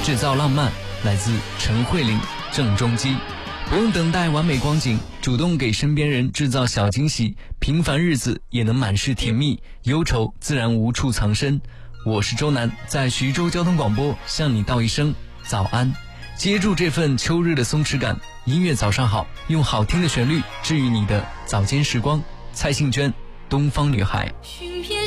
制造浪漫，来自陈慧琳、郑中基。不用等待完美光景，主动给身边人制造小惊喜，平凡日子也能满是甜蜜，忧愁自然无处藏身。我是周南，在徐州交通广播向你道一声早安。接住这份秋日的松弛感，音乐早上好，用好听的旋律治愈你的早间时光。蔡幸娟，东方女孩。 寻遍